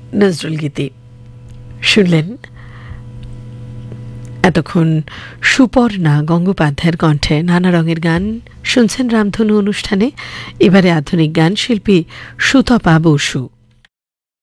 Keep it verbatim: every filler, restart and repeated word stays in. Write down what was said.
নজরুল গীতি শুনলেন। এতক্ষণ সুপর্ণা গঙ্গোপাধ্যায়ের কণ্ঠে নানা রঙের গান শুনছেন রামধনু অনুষ্ঠানে। এবারে আধুনিক গান, শিল্পী সুতপা বসু।